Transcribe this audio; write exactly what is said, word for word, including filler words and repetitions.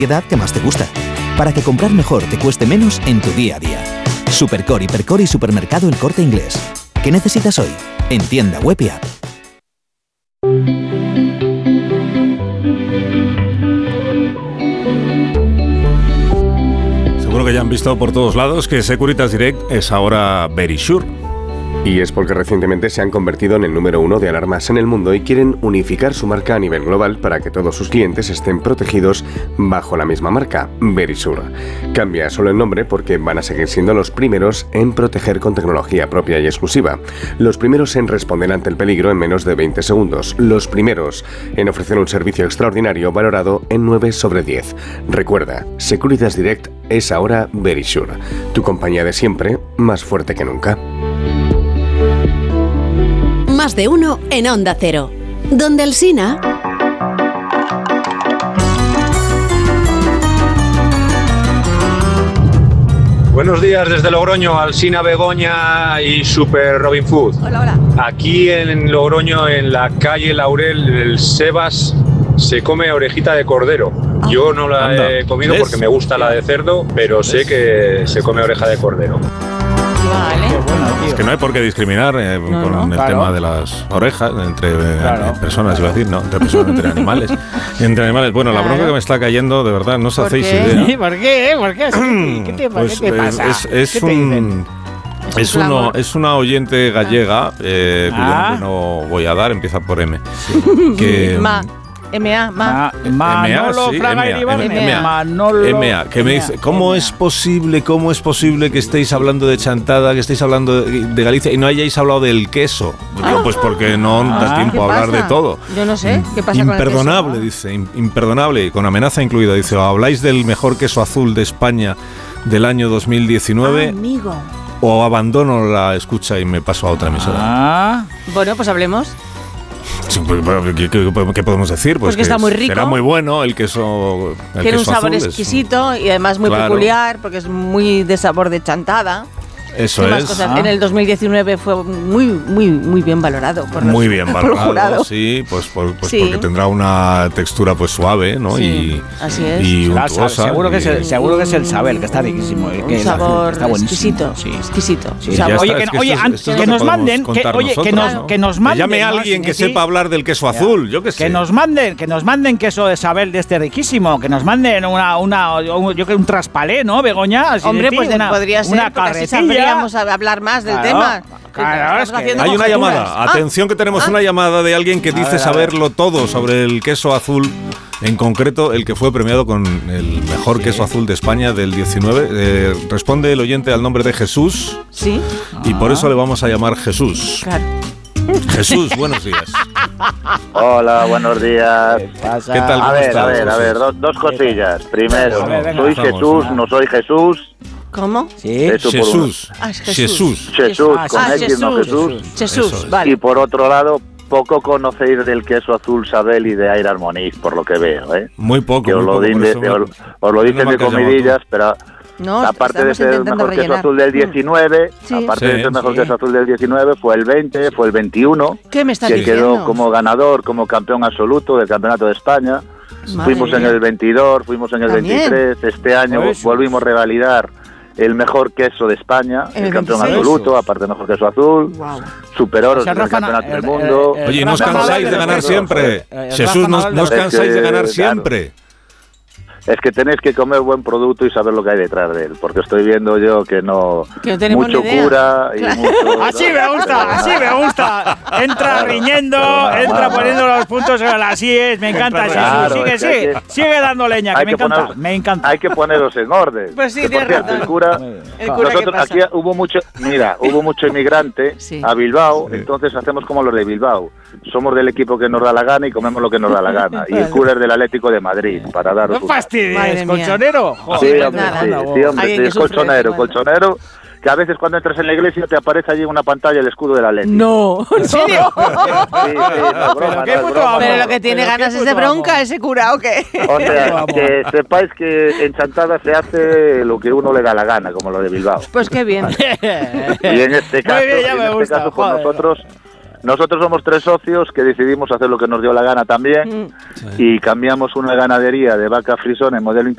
variedad que más te gusta, para que comprar mejor te cueste menos en tu día a día. Supercore, Hipercore y Supermercado El Corte Inglés. ¿Qué necesitas hoy? En tienda web y app. Seguro que ya han visto por todos lados que Securitas Direct es ahora Verisure. Y es porque recientemente se han convertido en el número uno de alarmas en el mundo y quieren unificar su marca a nivel global para que todos sus clientes estén protegidos bajo la misma marca, Verisure. Cambia solo el nombre porque van a seguir siendo los primeros en proteger con tecnología propia y exclusiva. Los primeros en responder ante el peligro en menos de veinte segundos. Los primeros en ofrecer un servicio extraordinario valorado en nueve sobre diez. Recuerda, Securitas Direct es ahora Verisure. Tu compañía de siempre, más fuerte que nunca. Más de uno en Onda Cero. Donde el Sina... Buenos días desde Logroño, Alsina, Begoña y Super Robin Food. Hola, hola. Aquí en Logroño, en la calle Laurel, el Sebas se come orejita de cordero. Yo no la Anda. he comido ¿Ves? porque me gusta la de cerdo, pero sé que se come oreja de cordero. Vale. Es que no hay por qué discriminar eh, No, con no, el claro. tema de las orejas entre eh, Claro. personas, iba a decir, no, entre personas, entre animales. Entre animales. Bueno, la Claro. bronca que me está cayendo, de verdad, no os ¿Por hacéis qué? idea. ¿Por qué? ¿Por qué? ¿Qué te, Pues, ¿qué te pasa? Es, es ¿Qué te un... dicen? Es, un uno, clamor. es una oyente gallega, eh, cuyo Ah. nombre no voy a dar, empieza por M. Que, Ma. M A, ma. Ma- Manolo sí, Fraga M A, Iribarne. M A. Manolo M A, que me dice, ¿cómo M A. es posible, cómo es posible que estéis hablando de Chantada, que estéis hablando de, de Galicia y no hayáis hablado del queso? Digo, pues porque no da Ah. tiempo ¿Qué a hablar pasa? de todo. Yo no sé, ¿qué pasa con el Imperdonable, queso? dice, im- imperdonable, y con amenaza incluida. Dice, o habláis del mejor queso azul de España del año dos mil diecinueve Ah, amigo. o abandono la escucha y me paso a otra emisora. Ah, Bueno, pues hablemos. Sí, pues, ¿qué, qué- qué podemos decir? Pues, Pues que está muy rico. Será muy bueno el queso. El Tiene un queso sabor azul, es- exquisito y además muy Claro. peculiar porque es muy de sabor de chantada. Eso ¿Qué más es. cosas? Ah. En el dos mil diecinueve fue muy, muy, muy bien valorado por los- Muy bien por el valorado, jurado. sí, pues, por- pues Sí. porque tendrá una textura pues suave, ¿no? Sí, y así es. y será untuosa. Sabe, seguro, que es y- el, seguro que es el Sabel, que está riquísimo. Un Que es azul, sabor que está buenísimo. exquisito, Sí. exquisito. Sí. O sea, Ya oye, está, que, es que oye, esto es- an- esto es que lo que nos podemos manden, que, contar oye, que nos, nosotros, ¿no? que nos Que manden. llame a ¿no? alguien que Sí, sepa hablar del queso azul, yo qué sé. Que nos manden, que nos manden queso de Sabel de este riquísimo, que nos manden una, una, un- yo creo un traspalé, ¿no, Begoña? Así hombre, ti, pues de- una, podría ser, una porque así carretilla. sabríamos a- hablar más del Claro, tema. claro, Estamos es que- haciendo Hay una conjeturas. llamada, Ah, atención que tenemos ah. una llamada de alguien que A dice ver, a ver. saberlo todo sobre el queso azul, en concreto el que fue premiado con el mejor queso azul de España del diecinueve. Eh, responde el oyente al nombre de Jesús Sí, y por eso le vamos a llamar Jesús. claro. Jesús, buenos días. Hola, buenos días. ¿Qué pasa? ¿Qué tal? A ¿Cómo ver, estás, a ver, a Jesús? ver, dos, dos cosillas. Primero, A ver, venga. soy Vamos, Jesús, venga. no soy Jesús. ¿Cómo? Sí. Eso por uno. Jesús. Ah, es Jesús. Jesús. Jesús, Ah, con Ah, X, no Jesús. Jesús, Eso es. vale. Y por otro lado, poco conocéis del queso azul Sabel y de Air Harmonies, por lo que veo, ¿eh? Muy poco. Que os muy lo, poco, din por de- eso me- os, os lo dicen menos mal de que has llamado comidillas, tú. pero No, aparte de estamos ser el intentando mejor queso rellenar. azul del diecinueve, Sí. aparte Sí, de ser el mejor sí. queso azul del diecinueve, fue el veinte, fue el veintiuno, ¿Qué me estás que diciendo? quedó como ganador, como campeón absoluto del Campeonato de España. Madre Fuimos en mía. el veintidós, fuimos en el También. veintitrés, este año Eso. volvimos a revalidar el mejor queso de España, En el, el campeón veintiséis. absoluto, aparte mejor queso azul, Wow. super oro O sea, en el Rafa, campeonato el- del el- mundo. el- Oye, no os Rafa cansáis Nadal de de ganar los siempre. dos, eh, Jesús, Rafa no, Nadal no os de los cansáis dos. de ganar Es que, claro. siempre. Es que tenéis que comer buen producto y saber lo que hay detrás de él, porque estoy viendo yo que no... Que no tenemos mucho ni idea. cura y Claro. mucho... Así me gusta, así me gusta. Entra Claro. riñendo, Claro. entra poniendo los puntos sobre las síes. Me encanta, Claro, Jesús. Sigue, es que hay sigue, que- sigue dando leña, que hay me que encanta, poneros- me encanta. Hay que poneros en orden. Pues sí, Que, por tienes cierto, razón. el cura... El cura, ¿qué Nosotros pasa? aquí hubo mucho, mira, hubo mucho inmigrante Sí. a Bilbao, Sí. entonces hacemos como los de Bilbao. Somos del equipo que nos da la gana y comemos lo que nos da la gana. Y el cura es del Atlético de Madrid, para daros No una. fastidies, Madre mía. colchonero. Sí, Joder, hombre, nada. sí, anda, sí, vos. hombre, Alguien sí, que es sufre de colchonero, tu colchonero, que a veces cuando entras en la iglesia te aparece allí en una pantalla el escudo del Atlético. No, ¿en serio? Sí, sí, no es broma, qué no es puto broma. amo. Pero lo que tiene Pero qué ganas es de puto bronca amo. ese cura, ¿o qué? O sea, Vamos. que sepáis que en Chantada se hace lo que uno le da la gana, como lo de Bilbao. Pues qué bien. Y en este caso, Muy bien, ya en me este gusta, caso, pues joder. nosotros, nosotros somos tres socios que decidimos hacer lo que nos dio la gana también Mm. y cambiamos una ganadería de vaca frisón en modelo